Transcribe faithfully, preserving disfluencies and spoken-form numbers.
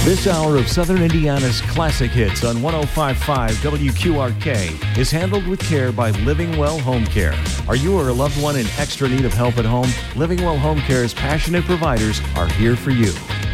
This hour of Southern Indiana's classic hits on one oh five point five W Q R K is handled with care by Living Well Home Care. Are you or a loved one in extra need of help at home? Living Well Home Care's passionate providers are here for you.